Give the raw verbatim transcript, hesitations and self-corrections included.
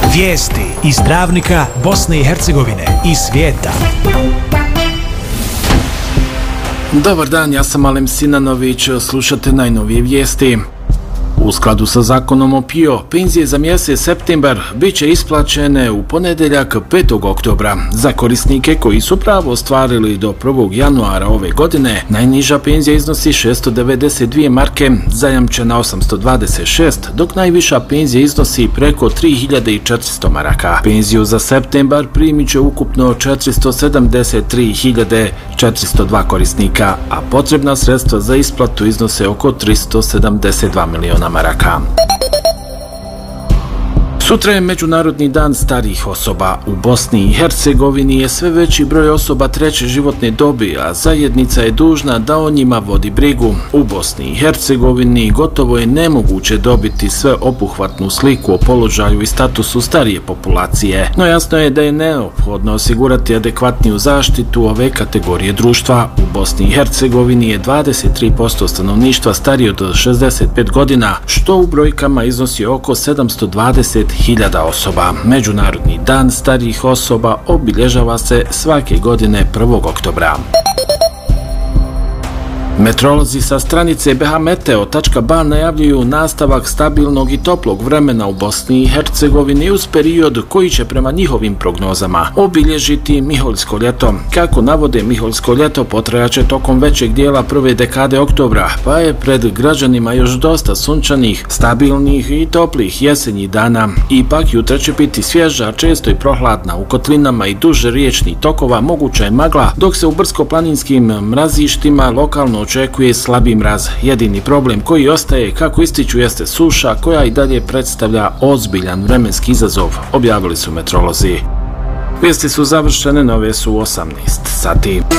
Vijesti iz Travnika, Bosne i Hercegovine i svijeta. Dobar dan, ja sam Alem Sinanović, slušate najnovije vijesti. U skladu sa zakonom o P I O, penzije za mjesec septembar bit će isplaćene u ponedjeljak petog oktobra. Za korisnike koji su pravo ostvarili do prvog januara ove godine, najniža penzija iznosi šesto devedeset dvije marke, zajamčena osamsto dvadeset šest, dok najviša penzija iznosi preko tri hiljade četiristo maraka. Penziju za septembar primit će ukupno četiristo sedamdeset tri hiljade četiristo dva korisnika, a potrebna sredstva za isplatu iznose oko tristo sedamdeset dva miliona maraka. Sutra je Međunarodni dan starijih osoba. U Bosni i Hercegovini je sve veći broj osoba treće životne dobi, a zajednica je dužna da o njima vodi brigu. U Bosni i Hercegovini gotovo je nemoguće dobiti sve obuhvatnu sliku o položaju i statusu starije populacije, no jasno je da je neophodno osigurati adekvatniju zaštitu ove kategorije društva. U Bosni i Hercegovini je dvadeset tri posto stanovništva starije od šezdeset pet godina, što u brojkama iznosi oko sedamsto dvadeset hiljada osoba. Međunarodni dan starijih osoba obilježava se svake godine prvog oktobra. Meteorolozi sa stranice b h meteo tačka b a najavljuju nastavak stabilnog i toplog vremena u Bosni i Hercegovini uz period koji će prema njihovim prognozama obilježiti Miholjsko ljeto. Kako navode, Miholjsko ljeto potrajaće tokom većeg dijela prve dekade oktobra, pa je pred građanima još dosta sunčanih, stabilnih i toplih jesenjih dana. Ipak jutra će biti svježa, često i prohladna, u kotlinama i duže riječnih tokova moguća je magla, dok se u brdsko-planinskim mrazištima lokalno očekuje slabi mraz. Jedini problem koji ostaje, kako ističu, jeste suša koja i dalje predstavlja ozbiljan vremenski izazov, objavili su meteorolozi. Vijesti su završene, nove su u osamnaest sati.